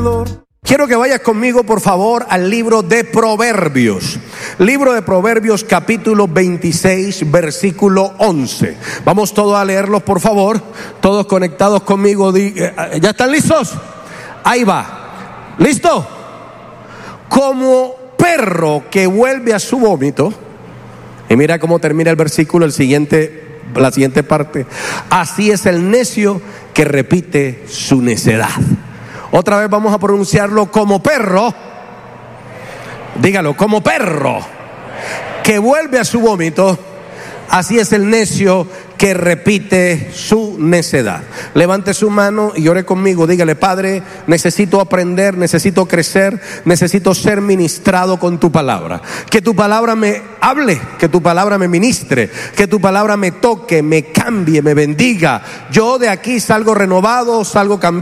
Quiero que vayas conmigo, por favor, al libro de Proverbios. Libro de Proverbios, capítulo 26, versículo 11. Vamos todos a leerlos, por favor. Todos conectados conmigo. ¿Ya están listos? Ahí va. ¿Listo? Como perro que vuelve a su vómito. Y mira cómo termina el versículo, la siguiente parte. Así es el necio que repite su necedad. Otra vez vamos a pronunciarlo: como perro. Dígalo: como perro que vuelve a su vómito, así es el necio que repite su necedad. Levante su mano y ore conmigo. Dígale: Padre, necesito aprender, necesito crecer, necesito ser ministrado con tu palabra. Que tu palabra me hable, que tu palabra me ministre, que tu palabra me toque, me cambie, me bendiga. Yo de aquí salgo renovado, salgo cambiado.